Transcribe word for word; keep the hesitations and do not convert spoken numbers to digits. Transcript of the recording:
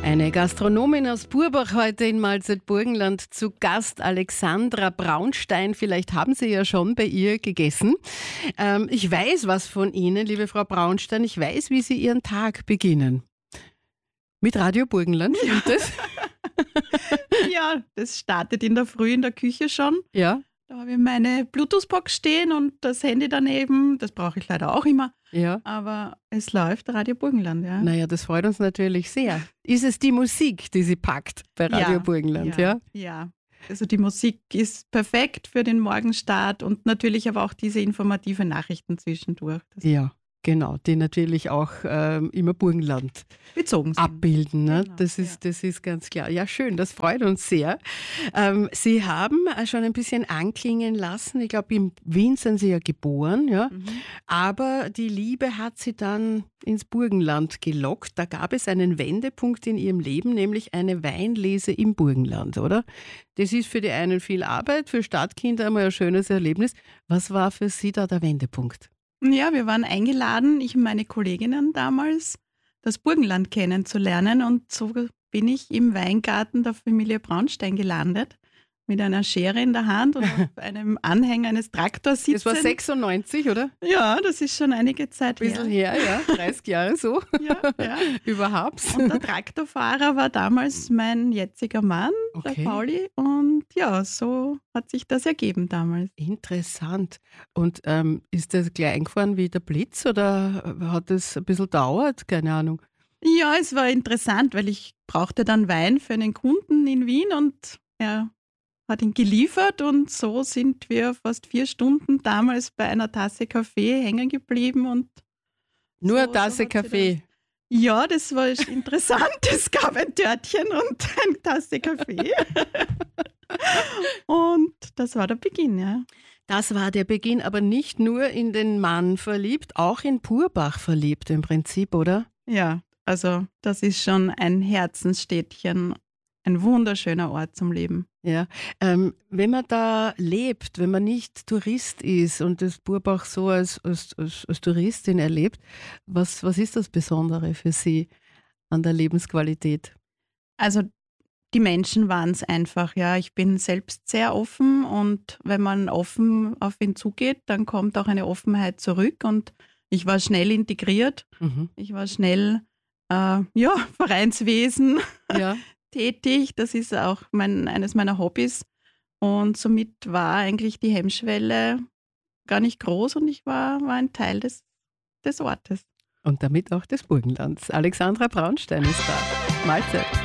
Eine Gastronomin aus Burbach heute in Malzert-Burgenland zu Gast, Alexandra Braunstein. Vielleicht haben Sie ja schon bei ihr gegessen. Ähm, ich weiß was von Ihnen, liebe Frau Braunstein. Ich weiß, wie Sie Ihren Tag beginnen. Mit Radio Burgenland, stimmt das? Ja, das startet in der Früh in der Küche schon. Ja. Da habe ich meine Bluetooth-Box stehen und das Handy daneben. Das brauche ich leider auch immer. Ja. Aber es läuft Radio Burgenland, ja. Naja, das freut uns natürlich sehr. Ist es die Musik, die Sie packt bei Radio ja, Burgenland? Ja, ja. Ja. Also die Musik ist perfekt für den Morgenstart und natürlich aber auch diese informative Nachrichten zwischendurch. Das ja, genau. Die natürlich auch ähm, immer Burgenland bezogen sind. abbilden. Ne? Genau, das, ist, ja. das ist ganz klar. Ja, schön, das freut uns sehr. Ähm, Sie haben schon ein bisschen anklingen lassen. Ich glaube, in Wien sind Sie ja geboren, ja. Mhm. Aber die Liebe hat Sie dann ins Burgenland gelockt. Da gab es einen Wendepunkt in Ihrem Leben, nämlich eine Weinlese im Burgenland, oder? Das ist für die einen viel Arbeit, für Stadtkinder einmal ein schönes Erlebnis. Was war für Sie da der Wendepunkt? Ja, wir waren eingeladen, ich und meine Kolleginnen damals, das Burgenland kennenzulernen. Und so bin ich im Weingarten der Familie Braunstein gelandet, mit einer Schere in der Hand und auf einem Anhänger eines Traktors sitzend. Das war sechsundneunzig, oder? Ja, das ist schon einige Zeit Ein bisschen her, ja, dreißig Jahre so. Ja, ja. Überhaupt. Und der Traktorfahrer war damals mein jetziger Mann, Okay. der Pauli. Und ja, so hat sich das ergeben damals. Interessant. Und ähm, ist das gleich eingefahren wie der Blitz oder hat das ein bisschen gedauert? Keine Ahnung. Ja, es war interessant, weil ich brauchte dann Wein für einen Kunden in Wien und er hat ihn geliefert und so sind wir fast vier Stunden damals bei einer Tasse Kaffee hängen geblieben. Und Nur so, eine Tasse so hat sie Kaffee. das- Ja, das war interessant. Es gab ein Törtchen und eine Tasse Kaffee. Und das war der Beginn, ja. Das war der Beginn, aber nicht nur in den Mann verliebt, auch in Purbach verliebt im Prinzip, oder? Ja, also das ist schon ein Herzensstädtchen, ein wunderschöner Ort zum Leben. Ja, ähm, wenn man da lebt, wenn man nicht Tourist ist und das Purbach so als, als, als, als Touristin erlebt, was, was ist das Besondere für Sie an der Lebensqualität? Also die Menschen waren es einfach, ja. Ich bin selbst sehr offen und wenn man offen auf ihn zugeht, dann kommt auch eine Offenheit zurück und ich war schnell integriert. Mhm. Ich war schnell, äh, ja, Vereinswesen Ja. tätig. Das ist auch mein, eines meiner Hobbys und somit war eigentlich die Hemmschwelle gar nicht groß und ich war, war ein Teil des, des Ortes. Und damit auch des Burgenlands. Alexandra Braunstein ist da. Mahlzeit.